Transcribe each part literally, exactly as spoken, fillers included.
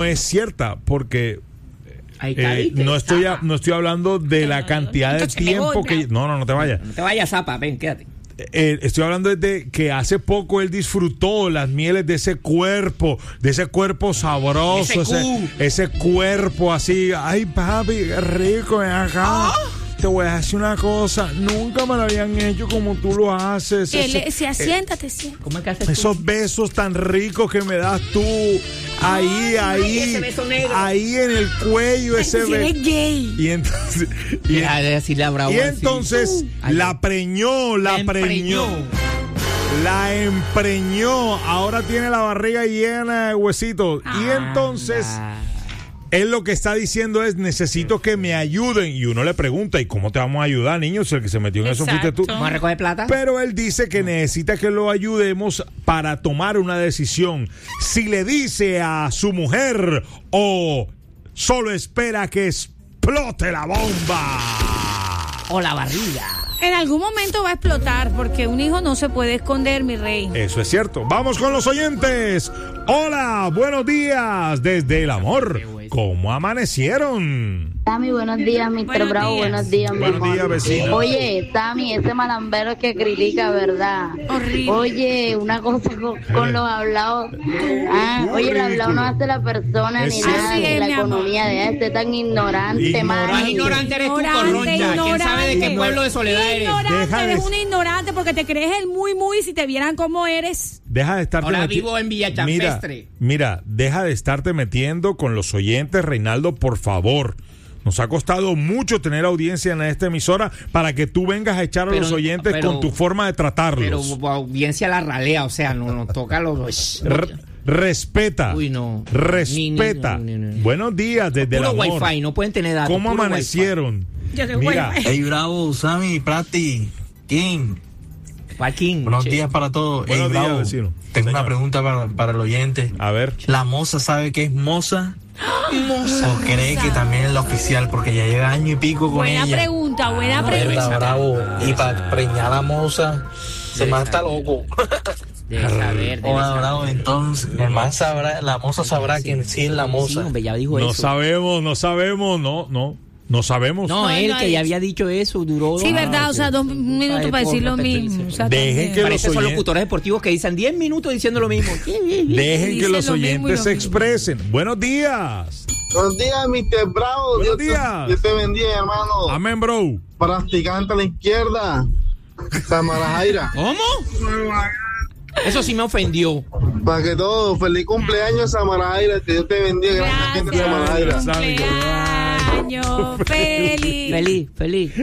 es cierta, porque eh, no estoy a, no estoy hablando de la cantidad de tiempo que... No, no, no te vayas. No te vayas, Zapa, ven, quédate. Eh, estoy hablando de que hace poco él disfrutó las mieles de ese cuerpo, de ese cuerpo sabroso, ese, ese, ese cuerpo así. Ay, papi, qué rico, ven acá. ¿Ah? Te voy a decir una cosa, nunca me lo habían hecho como tú lo haces. Él, ese, si asiéntate, eh, siéntate. ¿Cómo es que haces tú? Esos besos tan ricos que me das tú, ahí, ahí, ese beso negro. Ahí en el cuello, ese beso. Eres gay. Y entonces, y, Deja de decirle a Bravo y entonces así. la preñó, la, la preñó. La empreñó, ahora tiene la barriga llena de huesitos. Ah, y entonces... Nah. Él lo que está diciendo es, necesito que me ayuden. Y uno le pregunta, ¿y cómo te vamos a ayudar, niño? Si el que se metió en Exacto. eso fuiste tú. ¿Vamos a recoger plata? Pero él dice que necesita que lo ayudemos para tomar una decisión. Si le dice a su mujer o solo espera que explote la bomba. O la barriga. En algún momento va a explotar, porque un hijo no se puede esconder, mi rey. Eso es cierto. Vamos con los oyentes. Hola, buenos días desde el amor. ¿Cómo amanecieron? Tami, buenos días, mister Bravo, buenos días, mi Buenos amor. días, vecino. Oye, Tami, ese malambero que critica, ¿verdad? Horrible. Oye, una cosa con, con los hablados. Ah, oye, el hablado no hace la persona Es ni cierto. nada Así de es, la mi amor. economía de este tan ignorante, Ignorante. man. Más ignorante eres tú, Corroncha. ¿Quién sabe de qué pueblo de Soledad eres? Ignorante, Deja de- eres un ignorante porque te crees el muy, muy si te vieran cómo eres. Deja de estarte Ahora meti- vivo en Villa Mira, Champestre. mira, deja de estarte metiendo con los oyentes, Reinaldo, por favor. Nos ha costado mucho tener audiencia en esta emisora para que tú vengas a echar a Pero- los oyentes pero- con tu forma de tratarlos. Pero audiencia la ralea, o sea, no nos toca los... R- respeta. Uy, no. Respeta. Ni- ni- ni- ni- Buenos días desde el Puro amor. wifi, no pueden tener datos. ¿Cómo puro amanecieron? Yo soy Mira, wifi. Hey, Bravo, Sammy, Prati, King. Wifi. Joaquín. Buenos che. días para todos. Buenos Hey, días, Bravo, vecino. tengo Señor. una pregunta para, para el oyente. a ver. ¿La moza sabe qué es moza? ¿O cree que también es la oficial? Porque ya lleva año y pico con Buena ella. pregunta, buena Ah, pregunta. ¿Verdad, Bravo? Y para preñar a la moza, se Debe más está saber. loco. Debe saber, debe Hola, saber. Bravo, entonces, el man sabrá, la moza sabrá Sí. quién sí es la Sí, moza. hombre, ya dijo No eso. sabemos, no sabemos, no, no. No sabemos. No, No, él no que ha ya dicho. había dicho eso, duró Sí, dos- verdad, o sea, dos minutos Ay, para decir lo porra, mismo. O sea, Dejen también. que Parece los esos oyen- locutores deportivos que dicen diez minutos diciendo lo mismo. Dejen que Dicen los lo mismo y oyentes lo se mismo. expresen. Buenos días. Buenos días, mister Bravo. Buenos Dios te- días. Dios te bendiga, hermano. Amén, bro. Practicante a la izquierda. Samara Jaira. ¿Cómo? Eso sí me ofendió. Para que todo, feliz cumpleaños, Samara Jaira. Que Dios te bendiga. Gracias, gente, Samara Jaira. Cumpleaños feliz. Feliz, feliz.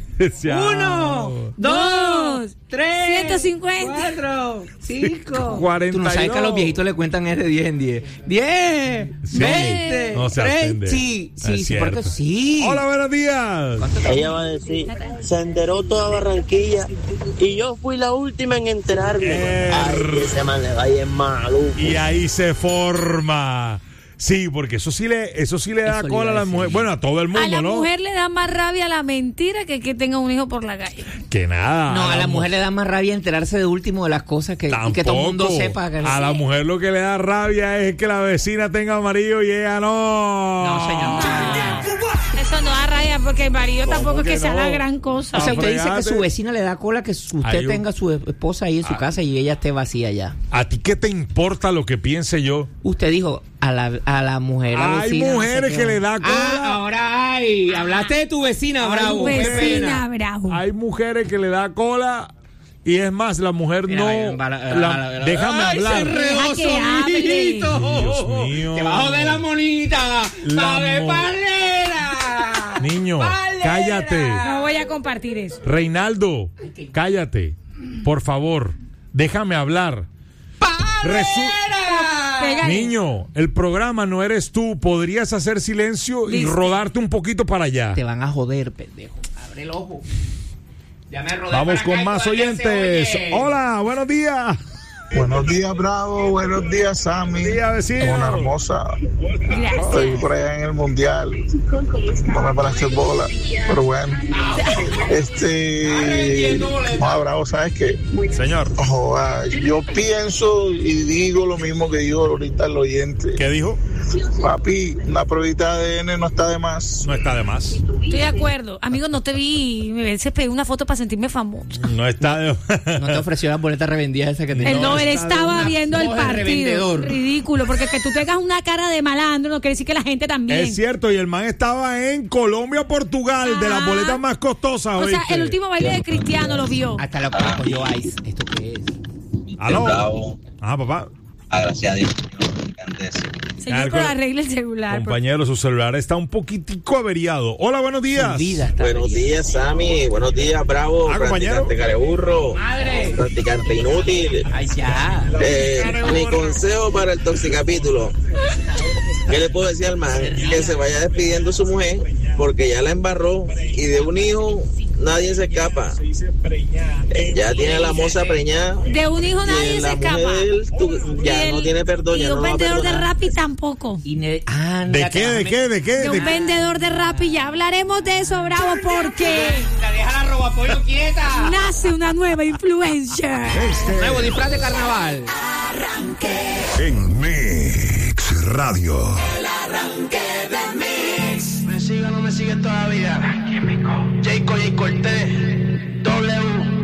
Uno, dos, tres, ciento cincuenta. cuatro, cinco. cuarenta y Tú no sabes dos. que a los viejitos le cuentan es de diez en diez. diez, Sí. veinte, No seas treinta. pendejo. Sí, Es sí, sí, cierto. porque sí. Hola, buenos días. Ella va a decir, se enteró toda Barranquilla y yo fui la última en enterarme. Er. Ay, ese man le va a ir maluco. Y ahí se forma. Sí, porque eso sí le, eso sí le da Eso le cola a iba a las mujeres. decir. Bueno, a todo el mundo, A la ¿no? mujer le da más rabia la mentira que que tenga un hijo por la calle. Que nada. No, a la mu- mujer le da más rabia enterarse de último de las cosas que, y que todo el mundo Tampoco. sepa. Que A la mujer lo que le da rabia es que la vecina tenga marido y ella no. No, señor. Eso no da rabia porque el marido ¿Cómo tampoco es que que sea no? la gran cosa. O sea, usted dice que fregate. su vecina le da cola que su- usted Hay un- tenga su esposa ahí en su casa y ella esté vacía ya. ¿A ti qué te importa lo que piense yo? Usted dijo a la, a la mujer. La Hay vecina, no sé mujeres qué. que le da cola. Ah, ahora hay. Hablaste de tu vecina, Ay, bravo. Qué Vecina, pena. bravo. Hay mujeres que le da cola y es más, la mujer Mira, no. mira, bala- la- bala- bala- déjame Ay, hablar. se enredó Deja que hable. solito. Dios mío. Te va a joder la monita. La La de mo- palera. Niño, Palera. cállate. No voy a compartir eso. Reinaldo, cállate. Por favor, déjame hablar. Palera. Pégale. Niño, el programa no eres tú. Podrías hacer silencio y Listo. rodarte un poquito para allá. Te van a joder, pendejo. Abre el ojo. Ya me rodé Vamos para con acá y más todavía se oyentes. oye. Hola, buenos días. Buenos días, Bravo. Buenos días, Sammy. Buenos días, vecino. Una hermosa. Gracias. Estoy por allá en el mundial. No me parece bola. Pero bueno. Este. No, Bravo, ¿sabes qué? Señor, Ojo, ah, yo pienso y digo lo mismo que digo ahorita el oyente. ¿qué dijo? Papi, una pruebita de A D N no está de más. No está de más. Estoy de acuerdo. Amigo, no te vi. Me veces pedí una foto para sentirme famoso. No está de No te ofreció las boletas revendidas esa que te Él no, él estaba viendo el voz de partido. revendedor. Ridículo, porque que tú tengas una cara de malandro no quiere decir que la gente también. Es cierto, y el man estaba en Colombia, Portugal, de las Ah. boletas más costosas. O sea, ¿oíste? el último baile de Cristiano lo vio. Hasta la cogió Ice. ¿Esto qué es? ¿Aló? Bravo. Ah, papá. Ah, gracias a Dios. Me encanta eso. Señor, pero arregle el celular. por- Compañero, su celular está un poquitico averiado. Hola, buenos días. Su vida está Buenos belleza. días, Sammy. Buenos días, Bravo. Ah, compañero. Practicante careburro. Madre. Practicante inútil. Ay, ya. Eh, mi consejo para el toxicapítulo. ¿Qué le puedo decir al man? Que se vaya despidiendo su mujer porque ya la embarró y de un hijo nadie se escapa. Eh, ya tiene la moza preñada. De un hijo Y nadie la se mujer escapa. de él, tú- Y ya el- no tiene perdón. Y Ya un no va a vendedor de perdonar. Rappi tampoco. Y ne- Anda, ¿De qué, de qué, de qué? De de un qué? vendedor de Rappi. Ya hablaremos de eso, Bravo, porque La deja la roba pollo quieta. nace una nueva influencer. Nuevo disfraz de carnaval. En Mix Radio. Me sigue o no me sigue todavía. Jayco y Cortés.